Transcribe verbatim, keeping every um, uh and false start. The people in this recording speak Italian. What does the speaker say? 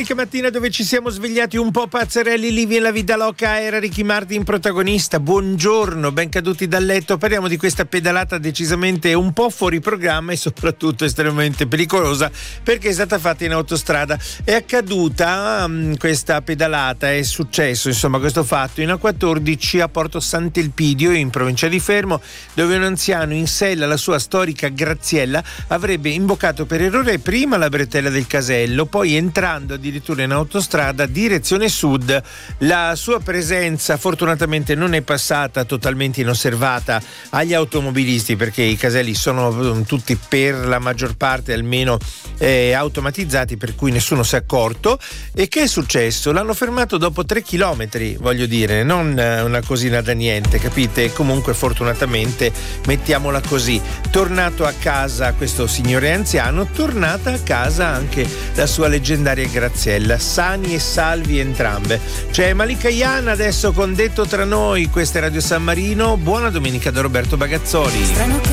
domenica mattina dove ci siamo svegliati un po' pazzerelli, Livia e la vita loca, era Ricky Martin protagonista. Buongiorno, ben caduti dal letto. Parliamo di questa pedalata decisamente un po' fuori programma e soprattutto estremamente pericolosa perché è stata fatta in autostrada. È accaduta um, questa pedalata, è successo insomma questo fatto in A quattordici a Porto Sant'Elpidio in provincia di Fermo, dove un anziano in sella alla sua storica Graziella avrebbe imboccato per errore prima la bretella del casello, poi entrando addirittura in autostrada direzione sud. La sua presenza fortunatamente non è passata totalmente inosservata agli automobilisti, perché i caselli sono tutti per la maggior parte almeno eh, automatizzati, per cui nessuno si è accorto. E che è successo? L'hanno fermato dopo tre chilometri, voglio dire, non una cosina da niente, capite? Comunque fortunatamente, mettiamola così, tornato a casa questo signore anziano, tornata a casa anche la sua leggendaria Graziella, sani e salvi entrambe. C'è Malika Ian adesso con Detto tra noi, questa è Radio San Marino. Buona domenica da Roberto Bagazzoli. Strano che